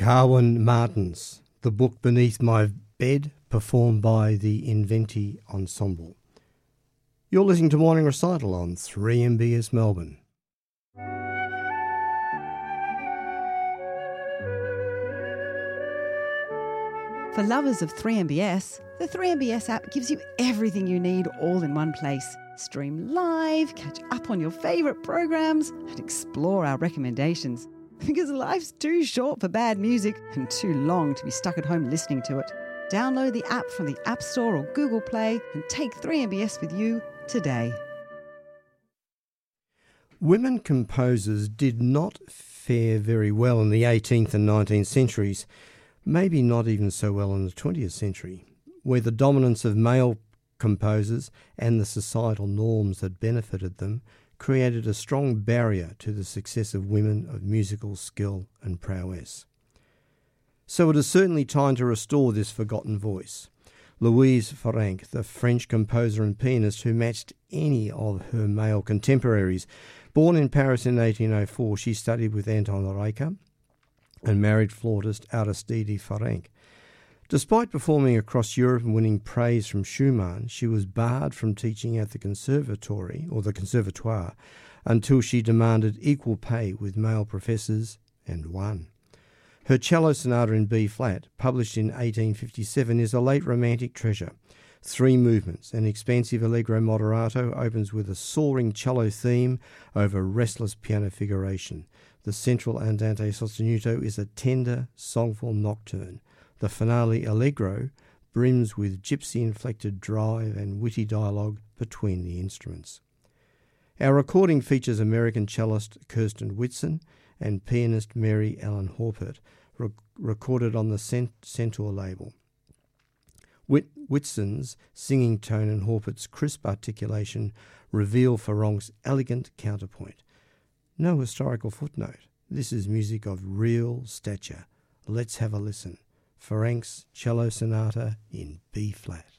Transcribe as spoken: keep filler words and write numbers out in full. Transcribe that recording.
Carwyn Martins, The Book Beneath My Bed, performed by the Inventi Ensemble. You're listening to Morning Recital on three M B S Melbourne. For lovers of three M B S, the three M B S app gives you everything you need all in one place. Stream live, catch up on your favourite programs, and explore our recommendations. Because life's too short for bad music and too long to be stuck at home listening to it. Download the app from the App Store or Google Play and take three M B S with you today. Women composers did not fare very well in the eighteenth and nineteenth centuries, maybe not even so well in the twentieth century, where the dominance of male composers and the societal norms that benefited them created a strong barrier to the success of women of musical skill and prowess. So it is certainly time to restore this forgotten voice. Louise Farrenc, the French composer and pianist who matched any of her male contemporaries. Born in Paris in eighteen oh four, she studied with Anton Reicha and married flautist Aristide Farrenc. Despite performing across Europe and winning praise from Schumann, she was barred from teaching at the conservatory, or the conservatoire, until she demanded equal pay with male professors and won. Her cello sonata in B-flat, published in eighteen fifty-seven, is a late romantic treasure. Three movements, an expansive allegro moderato opens with a soaring cello theme over restless piano figuration. The central andante sostenuto is a tender, songful nocturne. The finale allegro brims with gypsy-inflected drive and witty dialogue between the instruments. Our recording features American cellist Kirsten Whitson and pianist Mary Ellen Horpert, rec- recorded on the Cent- Centaur label. Whit- Whitson's singing tone and Horpert's crisp articulation reveal Farrenc's elegant counterpoint. No historical footnote. This is music of real stature. Let's have a listen. Farrenc's cello sonata in B-flat.